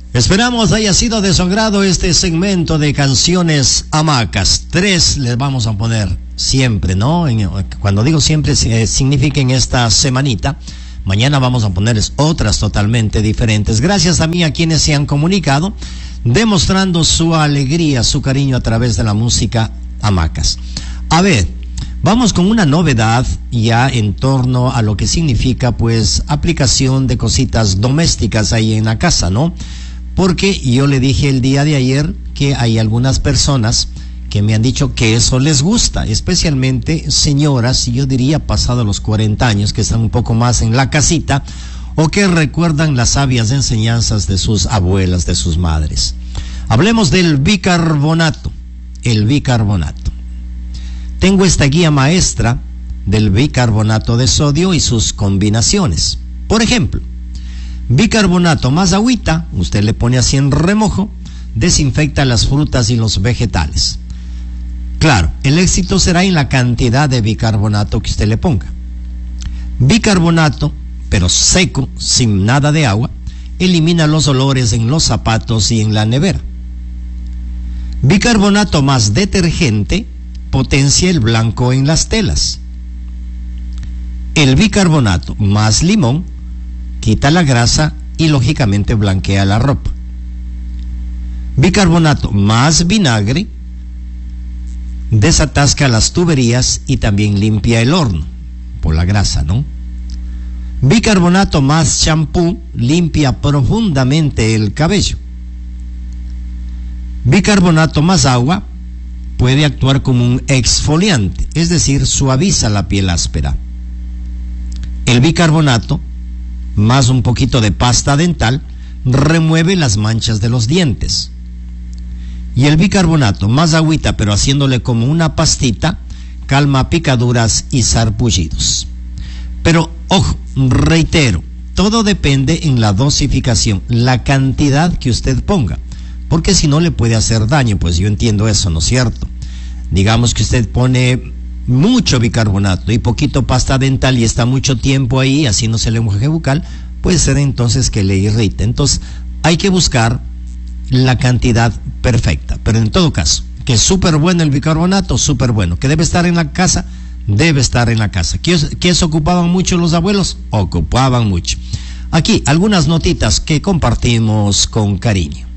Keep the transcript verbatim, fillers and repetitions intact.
Esperamos haya sido de su agrado este segmento de canciones hamacas. Tres les vamos a poner siempre, ¿no? En, cuando digo siempre, eh, significa en esta semanita. Mañana vamos a ponerles otras totalmente diferentes. Gracias a mí a quienes se han comunicado, demostrando su alegría, su cariño a través de la música hamacas. A ver, vamos con una novedad ya en torno a lo que significa, pues, aplicación de cositas domésticas ahí en la casa, ¿no? Porque yo le dije el día de ayer que hay algunas personas que me han dicho que eso les gusta, especialmente señoras, yo diría pasado los cuarenta años, que están un poco más en la casita, o que recuerdan las sabias enseñanzas de sus abuelas, de sus madres. Hablemos del bicarbonato, el bicarbonato. Tengo esta guía maestra del bicarbonato de sodio y sus combinaciones. Por ejemplo, bicarbonato más agüita, usted le pone así en remojo, desinfecta las frutas y los vegetales. Claro, el éxito será en la cantidad de bicarbonato que usted le ponga. Bicarbonato, pero seco, sin nada de agua, elimina los olores en los zapatos y en la nevera. Bicarbonato más detergente potencia el blanco en las telas. El bicarbonato más limón quita la grasa y lógicamente blanquea la ropa. Bicarbonato más vinagre desatasca las tuberías y también limpia el horno por la grasa, ¿no? Bicarbonato más champú limpia profundamente el cabello. Bicarbonato más agua puede actuar como un exfoliante, es decir, suaviza la piel áspera. El bicarbonato más un poquito de pasta dental remueve las manchas de los dientes. Y el bicarbonato más agüita, pero haciéndole como una pastita, calma picaduras y sarpullidos. Pero ojo, reitero, todo depende en la dosificación, la cantidad que usted ponga, porque si no le puede hacer daño. Pues yo entiendo eso, ¿no es cierto? Digamos que usted pone mucho bicarbonato y poquito pasta dental y está mucho tiempo ahí haciéndose el enjuague bucal, puede ser entonces que le irrite. Entonces hay que buscar la cantidad perfecta, pero en todo caso, que es súper bueno el bicarbonato, súper bueno, que debe estar en la casa, debe estar en la casa. ¿Qué, qué se ocupaban mucho los abuelos? Ocupaban mucho. Aquí algunas notitas que compartimos con cariño.